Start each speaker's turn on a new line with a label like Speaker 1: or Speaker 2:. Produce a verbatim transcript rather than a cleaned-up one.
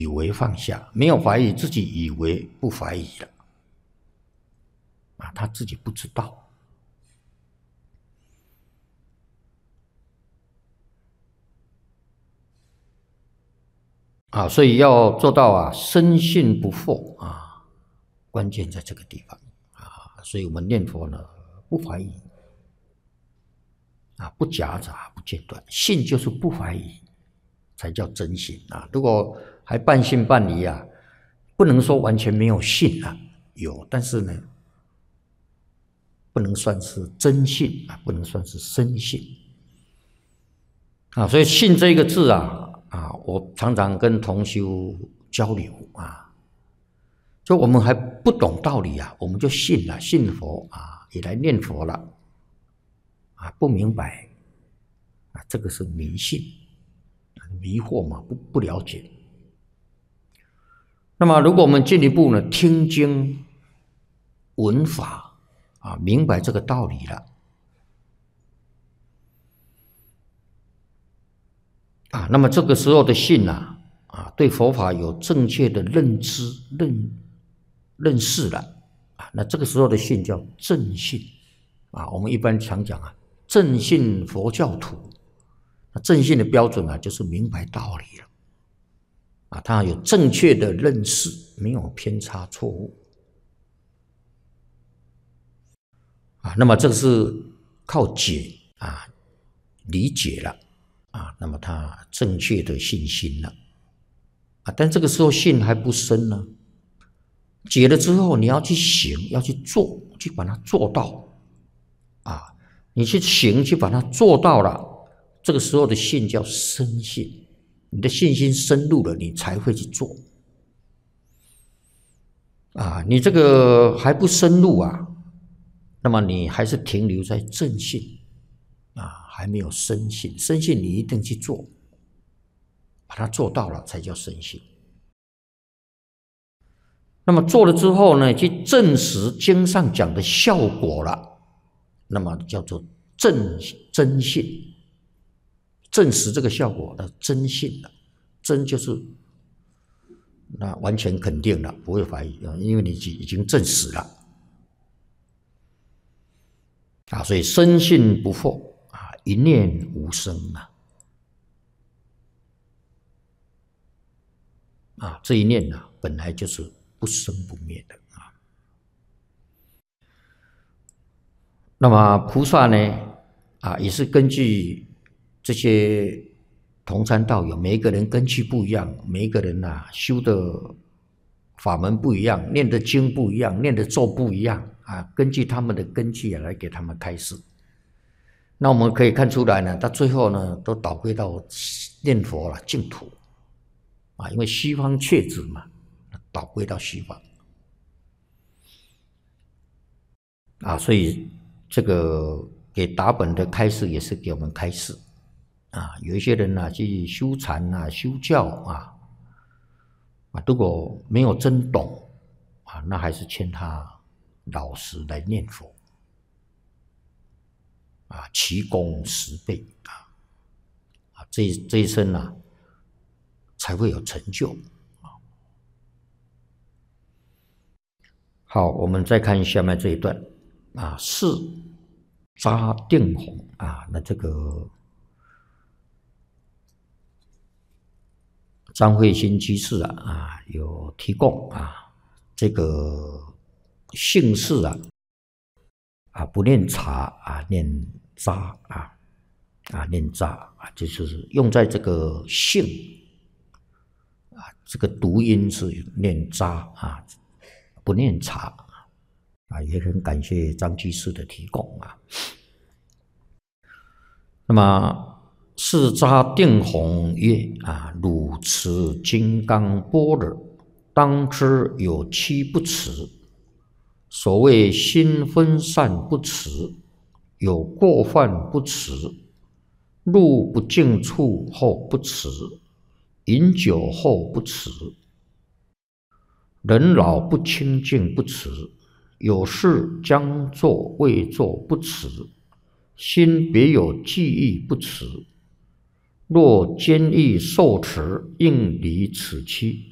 Speaker 1: 以为放下，没有怀疑，自己以为不怀疑了啊，他自己不知道啊，所以要做到啊，深信不惑啊，关键在这个地方啊，所以我们念佛呢，不怀疑啊，不夹杂，不间断，信就是不怀疑，才叫真信啊。如果还半信半疑啊，不能说完全没有信啊，有，但是呢，不能算是真信啊，不能算是深信啊。所以信这个字啊，啊，我常常跟同修交流啊，就我们还不懂道理啊，我们就信了，信佛啊，也来念佛了啊，不明白啊，这个是迷信，迷惑嘛，不不了解。那么，如果我们进一步呢，听经闻法啊，明白这个道理了啊，那么这个时候的信啊，啊，对佛法有正确的认知、认认识了啊，那这个时候的信叫正信啊。我们一般常讲啊，正信佛教徒，那正信的标准啊，就是明白道理了。啊，他有正确的认识，没有偏差错误啊。那么这个是靠解啊理解了啊，那么他正确的信心了啊。但这个时候信还不深呢，解了之后你要去行，要去做，去把它做到啊。你去行，去把它做到了，这个时候的信叫深信。你的信心深入了，你才会去做啊！你这个还不深入啊，那么你还是停留在正信啊，还没有深信。深信你一定去做，把它做到了才叫深信。那么做了之后呢，去证实经上讲的效果了，那么叫做正真信。证实这个效果的真信了，真就是那完全肯定了，不会怀疑，因为你已经证实了啊，所以深信不惑啊，一念无生啊，啊，这一念呢、啊，本来就是不生不灭的啊。那么菩萨呢，啊，也是根据这些同参道友，每一个人根基不一样，每一个人啊修的法门不一样，念的经不一样，念的咒不一样啊，根据他们的根基来给他们开示。那我们可以看出来呢，到最后呢，都导归到念佛了，净土啊，因为西方确指嘛，导归到西方啊，所以这个给达本的开示也是给我们开示。啊，有一些人呢、啊、去修禅啊、修教啊，啊，如果没有真懂啊，那还是劝他老实来念佛啊，其功十倍啊，啊，这这一生啊才会有成就啊。好，我们再看下面这一段啊，是扎定红啊，那这个。张慧欣居士啊啊有提供啊这个姓氏啊啊不念茶啊念渣啊啊念渣啊，就是用在这个姓啊这个读音是念渣啊不念茶啊，也很感谢张居士的提供啊。那么。是扎定弘曰：啊，汝持金刚般若，当知有七不持。所谓心分散不持，有过犯不持，入不净处后不持，饮酒后不持，人老不清净不持，有事将作未作不持，心别有记忆不持。若坚毅受持，应离此期。